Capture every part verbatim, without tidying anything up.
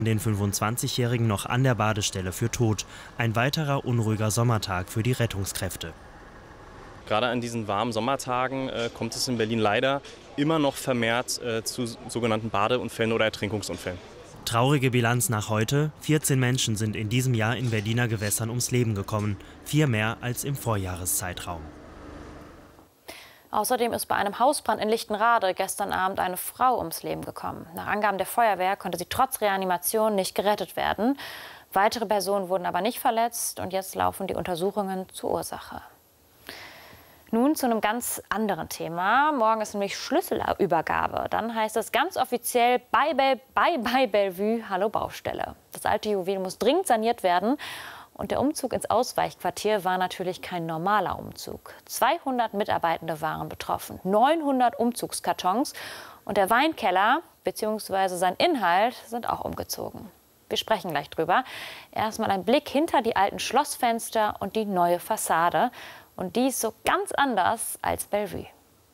Den fünfundzwanzigjährigen noch an der Badestelle für tot. Ein weiterer unruhiger Sommertag für die Rettungskräfte. Gerade an diesen warmen Sommertagen äh, kommt es in Berlin leider immer noch vermehrt äh, zu sogenannten Badeunfällen oder Ertrinkungsunfällen. Traurige Bilanz nach heute. vierzehn Menschen sind in diesem Jahr in Berliner Gewässern ums Leben gekommen. Vier mehr als im Vorjahreszeitraum. Außerdem ist bei einem Hausbrand in Lichtenrade gestern Abend eine Frau ums Leben gekommen. Nach Angaben der Feuerwehr konnte sie trotz Reanimation nicht gerettet werden. Weitere Personen wurden aber nicht verletzt und jetzt laufen die Untersuchungen zur Ursache. Nun zu einem ganz anderen Thema. Morgen ist nämlich Schlüsselübergabe. Dann heißt es ganz offiziell Bye, bye, bye, bye Bellevue, hallo Baustelle. Das alte Juwel muss dringend saniert werden. Und der Umzug ins Ausweichquartier war natürlich kein normaler Umzug. zweihundert Mitarbeitende waren betroffen, neunhundert Umzugskartons und der Weinkeller bzw. sein Inhalt sind auch umgezogen. Wir sprechen gleich drüber. Erstmal ein Blick hinter die alten Schlossfenster und die neue Fassade. Und die ist so ganz anders als Bellevue.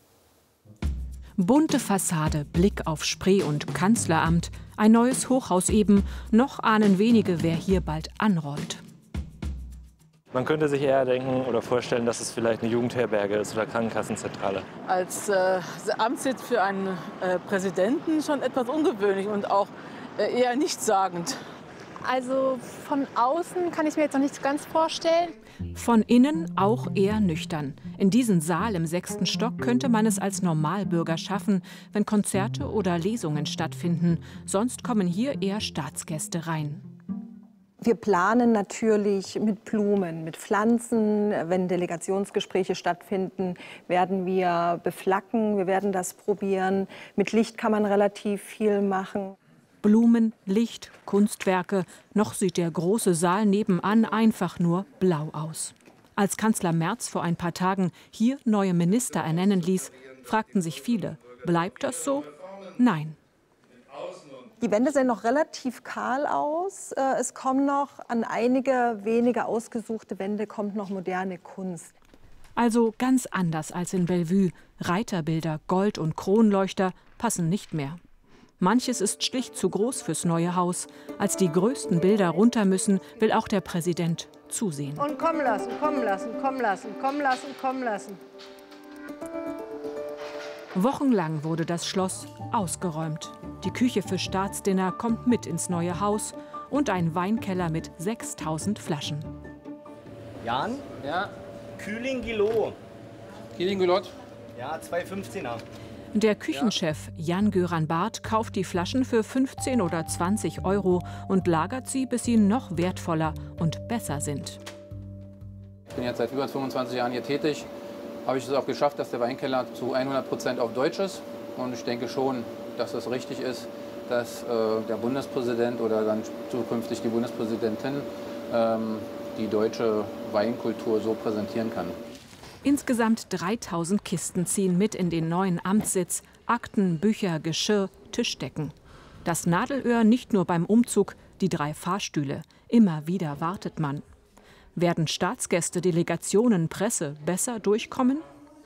Bunte Fassade, Blick auf Spree und Kanzleramt. Ein neues Hochhaus eben. Noch ahnen wenige, wer hier bald anrollt. Man könnte sich eher denken oder vorstellen, dass es vielleicht eine Jugendherberge ist oder Krankenkassenzentrale. Als äh, Amtssitz für einen äh, Präsidenten schon etwas ungewöhnlich und auch äh, eher nichtssagend. Also von außen kann ich mir jetzt noch nicht so ganz vorstellen. Von innen auch eher nüchtern. In diesen Saal im sechsten Stock könnte man es als Normalbürger schaffen, wenn Konzerte oder Lesungen stattfinden. Sonst kommen hier eher Staatsgäste rein. Wir planen natürlich mit Blumen, mit Pflanzen. Wenn Delegationsgespräche stattfinden, werden wir beflacken. Wir werden das probieren. Mit Licht kann man relativ viel machen. Blumen, Licht, Kunstwerke. Noch sieht der große Saal nebenan einfach nur blau aus. Als Kanzler Merz vor ein paar Tagen hier neue Minister ernennen ließ, fragten sich viele, bleibt das so? Nein. Die Wände sehen noch relativ kahl aus. Es kommen noch an einige wenige ausgesuchte Wände kommt noch moderne Kunst. Also ganz anders als in Bellevue. Reiterbilder, Gold- und Kronleuchter passen nicht mehr. Manches ist schlicht zu groß fürs neue Haus. Als die größten Bilder runter müssen, will auch der Präsident zusehen. Und kommen lassen, kommen lassen, kommen lassen, kommen lassen, kommen lassen. Wochenlang wurde das Schloss ausgeräumt. Die Küche für Staatsdinner kommt mit ins neue Haus und ein Weinkeller mit sechstausend Flaschen. Jan? Ja? Kühling-Gilot. Kühling-Gilot? Ja, zwei fünfzehner. Der Küchenchef Jan-Göran Barth kauft die Flaschen für fünfzehn oder zwanzig Euro und lagert sie, bis sie noch wertvoller und besser sind. Ich bin jetzt seit über fünfundzwanzig Jahren hier tätig. Habe ich es auch geschafft, dass der Weinkeller zu hundert Prozent auf Deutsch ist. Und ich denke schon, dass es richtig ist, dass äh, der Bundespräsident oder dann zukünftig die Bundespräsidentin ähm, die deutsche Weinkultur so präsentieren kann. Insgesamt dreitausend Kisten ziehen mit in den neuen Amtssitz. Akten, Bücher, Geschirr, Tischdecken. Das Nadelöhr nicht nur beim Umzug, die drei Fahrstühle. Immer wieder wartet man. Werden Staatsgäste, Delegationen, Presse besser durchkommen?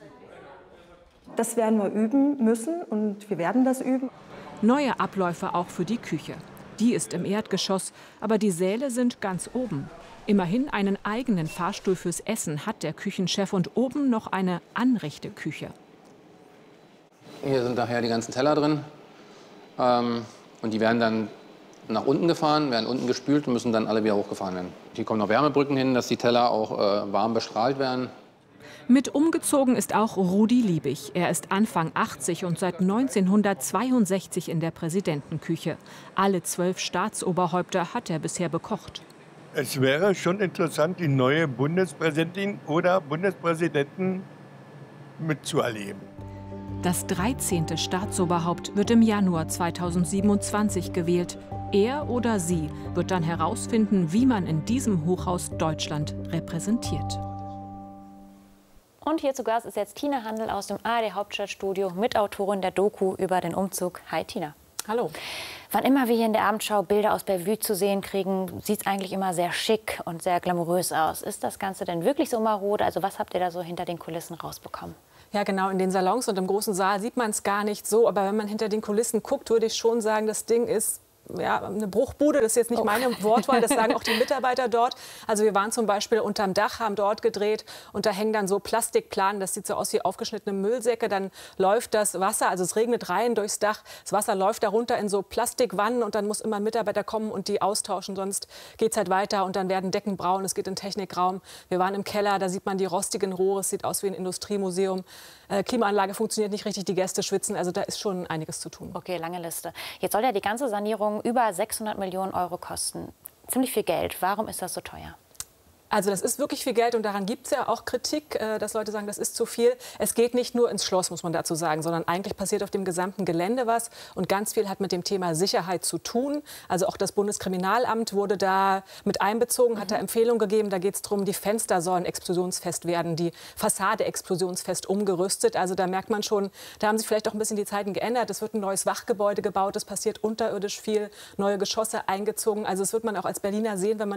Das werden wir üben müssen und wir werden das üben. Neue Abläufe auch für die Küche. Die ist im Erdgeschoss, aber die Säle sind ganz oben. Immerhin einen eigenen Fahrstuhl fürs Essen hat der Küchenchef und oben noch eine Anrichteküche. Hier sind daher die ganzen Teller drin. Ähm, und die werden dann nach unten gefahren, werden unten gespült und müssen dann alle wieder hochgefahren werden. Hier kommen noch Wärmebrücken hin, dass die Teller auch äh, warm bestrahlt werden. Mit umgezogen ist auch Rudi Liebig. Er ist Anfang achtzig und seit neunzehnhundertzweiundsechzig in der Präsidentenküche. Alle zwölf Staatsoberhäupter hat er bisher bekocht. Es wäre schon interessant, die neue Bundespräsidentin oder Bundespräsidenten mitzuerleben. Das dreizehnte Staatsoberhaupt wird im Januar zweitausendsiebenundzwanzig gewählt. Er oder sie wird dann herausfinden, wie man in diesem Hochhaus Deutschland repräsentiert. Und hier zu Gast ist jetzt Tina Handel aus dem A R D-Hauptstadtstudio, Mitautorin der Doku über den Umzug. Hi Tina. Hallo. Wann immer wir hier in der Abendschau Bilder aus Bellevue zu sehen kriegen, sieht es eigentlich immer sehr schick und sehr glamourös aus. Ist das Ganze denn wirklich so marode? Also was habt ihr da so hinter den Kulissen rausbekommen? Ja, genau, in den Salons und im großen Saal sieht man es gar nicht so. Aber wenn man hinter den Kulissen guckt, würde ich schon sagen, das Ding ist ja, eine Bruchbude. Das ist jetzt nicht oh. meine Wortwahl, das sagen auch die Mitarbeiter dort. Also wir waren zum Beispiel unterm Dach, haben dort gedreht und da hängen dann so Plastikplanen, das sieht so aus wie aufgeschnittene Müllsäcke. Dann läuft das Wasser, also es regnet rein durchs Dach, das Wasser läuft darunter in so Plastikwannen und dann muss immer ein Mitarbeiter kommen und die austauschen, sonst geht es halt weiter und dann werden Decken braun, es geht in den Technikraum. Wir waren im Keller, da sieht man die rostigen Rohre, es sieht aus wie ein Industriemuseum. Äh, Klimaanlage funktioniert nicht richtig, die Gäste schwitzen, also da ist schon einiges zu tun. Okay, lange Liste. Jetzt soll ja die ganze Sanierung über sechshundert Millionen Euro kosten. Ziemlich viel Geld. Warum ist das so teuer? Also das ist wirklich viel Geld und daran gibt es ja auch Kritik, dass Leute sagen, das ist zu viel. Es geht nicht nur ins Schloss, muss man dazu sagen, sondern eigentlich passiert auf dem gesamten Gelände was. Und ganz viel hat mit dem Thema Sicherheit zu tun. Also auch das Bundeskriminalamt wurde da mit einbezogen, hat da Empfehlungen gegeben. Da geht es darum, die Fenster sollen explosionsfest werden, die Fassade explosionsfest umgerüstet. Also da merkt man schon, da haben sich vielleicht auch ein bisschen die Zeiten geändert. Es wird ein neues Wachgebäude gebaut, es passiert unterirdisch viel, neue Geschosse eingezogen. Also das wird man auch als Berliner sehen, wenn man